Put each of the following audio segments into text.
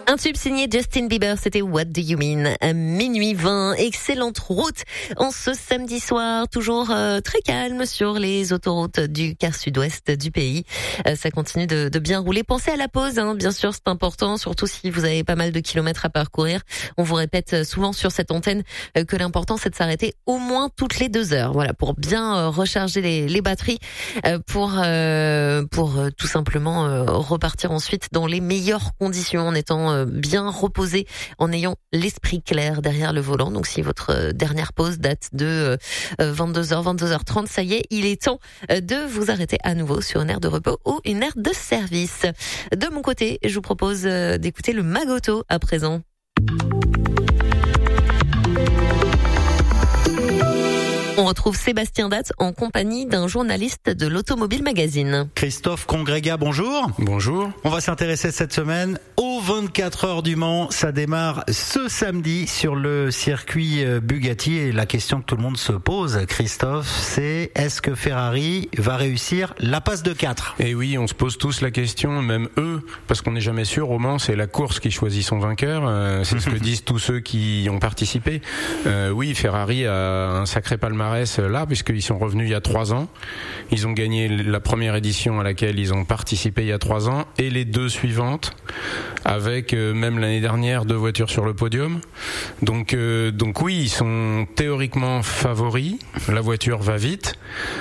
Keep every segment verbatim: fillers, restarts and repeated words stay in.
Un tube signé Justin Bieber, c'était What Do You Mean à minuit vingt. Excellente route en ce samedi soir, toujours euh, très calme sur les autoroutes du quart sud-ouest du pays. Euh, ça continue de, de bien rouler. Pensez à la pause, hein, bien sûr, c'est important, surtout si vous avez pas mal de kilomètres à parcourir. On vous répète souvent sur cette antenne euh, que l'important c'est de s'arrêter au moins toutes les deux heures, voilà, pour bien euh, recharger les, les batteries, euh, pour euh, pour euh, tout simplement euh, repartir ensuite dans les meilleures conditions en étant euh, bien reposé, en ayant l'esprit clair derrière le volant. Donc si votre dernière pause date de vingt-deux heures, vingt-deux heures trente, ça y est, il est temps de vous arrêter à nouveau sur une aire de repos ou une aire de service. De mon côté, je vous propose d'écouter le Magoto à présent. On retrouve Sébastien Datte en compagnie d'un journaliste de l'Automobile Magazine. Christophe Congrega, bonjour. Bonjour. On va s'intéresser cette semaine aux vingt-quatre heures du Mans. Ça démarre ce samedi sur le circuit Bugatti. Et la question que tout le monde se pose, Christophe, c'est est-ce que Ferrari va réussir la passe de quatre ? Et oui, on se pose tous la question, même eux, parce qu'on n'est jamais sûr. Au Mans, c'est la course qui choisit son vainqueur. Euh, c'est ce que disent tous ceux qui y ont participé. Euh, oui, Ferrari a un sacré palmarès là, puisqu'ils sont revenus il y a trois ans. Ils ont gagné la première édition à laquelle ils ont participé il y a trois ans et les deux suivantes, avec euh, même l'année dernière deux voitures sur le podium. Donc, euh, donc oui, ils sont théoriquement favoris. La voiture va vite,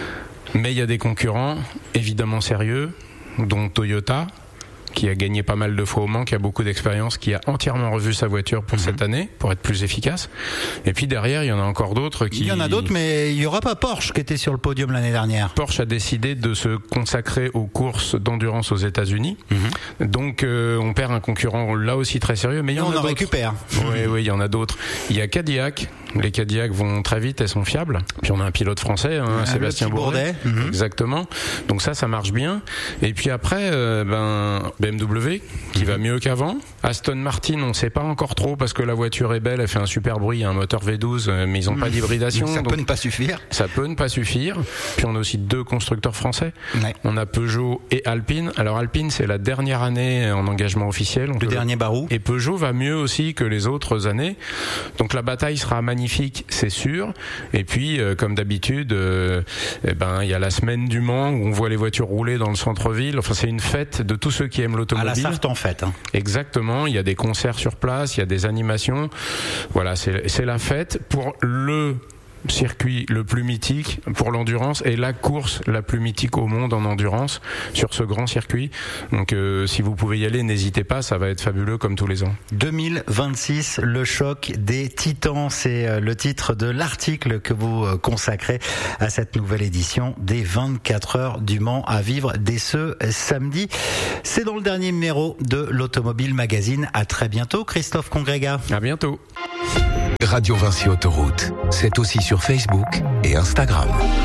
mais il y a des concurrents évidemment sérieux, dont Toyota, qui a gagné pas mal de fois au Mans, qui a beaucoup d'expérience, qui a entièrement revu sa voiture pour mmh. cette année, pour être plus efficace. Et puis derrière, il y en a encore d'autres qui... Il y en a d'autres, mais il n'y aura pas Porsche qui était sur le podium l'année dernière. Porsche a décidé de se consacrer aux courses d'endurance aux États-Unis. Mmh. Donc euh, on perd un concurrent là aussi très sérieux, mais il y en on a en d'autres. récupère. Oui, oui, il y en a d'autres. Il y a Cadillac. Les Cadillac vont très vite, elles sont fiables. Puis on a un pilote français, hein, ah, Sébastien Bourdet. Bourdet. Mmh. Exactement. Donc ça, ça marche bien. Et puis après, euh, ben B M W qui mmh. va mieux qu'avant. Aston Martin, on ne sait pas encore trop parce que la voiture est belle, elle fait un super bruit, un moteur V douze, mais ils n'ont mmh. pas d'hybridation. Ça donc peut ne pas suffire. Ça peut ne pas suffire. Puis on a aussi deux constructeurs français. Ouais. On a Peugeot et Alpine. Alors Alpine, c'est la dernière année en engagement officiel. Le dernier barou. Et Peugeot va mieux aussi que les autres années. Donc la bataille sera magnifique, c'est sûr. Et puis, euh, comme d'habitude, euh, eh ben, il y a la semaine du Mans où on voit les voitures rouler dans le centre-ville. Enfin, c'est une fête de tous ceux qui aiment l'automobile. À la Sarthe en fait. Hein. Exactement. Il y a des concerts sur place, il y a des animations. Voilà, c'est, c'est la fête pour le circuit le plus mythique pour l'endurance et la course la plus mythique au monde en endurance sur ce grand circuit. Donc euh, si vous pouvez y aller, n'hésitez pas, ça va être fabuleux comme tous les ans. deux mille vingt-six, le choc des titans, c'est le titre de l'article que vous consacrez à cette nouvelle édition des vingt-quatre heures du Mans à vivre dès ce samedi. C'est dans le dernier numéro de l'Automobile Magazine. À très bientôt, Christophe Congrega. À bientôt. Radio Vinci Autoroute, c'est aussi sur Facebook et Instagram.